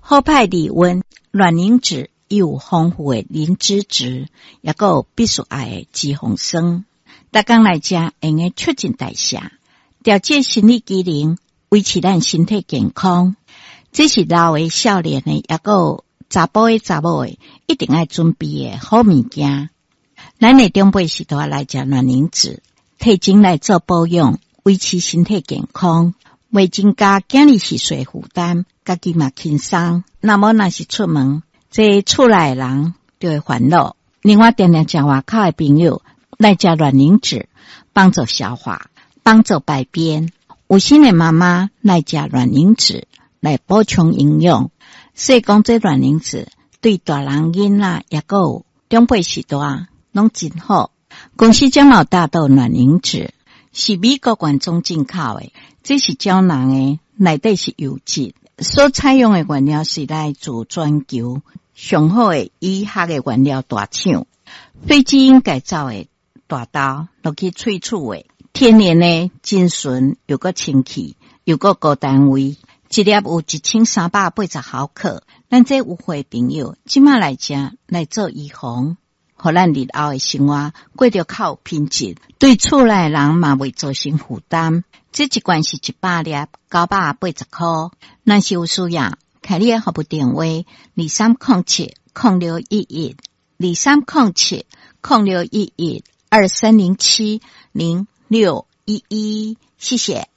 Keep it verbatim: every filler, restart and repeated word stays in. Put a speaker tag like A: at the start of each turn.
A: 好派低温卵磷脂有丰富的磷脂质，也有必须爱的脂肪酸，逐工来食用个促进代谢，调节生理机能，维持咱身体健康。这是老的、少年的，也有查甫的、查某的，一定要准备的好物件。咱的长辈时代来食卵磷脂，体精来做保养，维持身体健康，未增加囝儿洗水负担，家己嘛轻松。那么若是出门，这厝内的人就会烦恼。另外，定定食外口的朋友来食卵磷脂，帮助消化，帮助排便。有心的妈妈来食卵磷脂来补充营养。所以讲，这卵磷脂对大人囡仔也有长辈时代拢真好。公司奖老大豆卵磷脂是美国原装进口的，这是胶囊的，内底是油脂。所采用的原料是来自全球上好的医学的原料大厂，非基因改造的大豆落去萃取的，天然的真纯，又个清气，又个高单位，一粒有一千三百八十毫克。咱这有货朋友即马来食来做预防，互咱日后的生活过着较有品质，对厝内人嘛未造成负担。这一罐是一百粒，九百八十块。若是有需要，开你的服务电话二三零七零六一一二三零七零六一一二三零七零六一一，谢谢。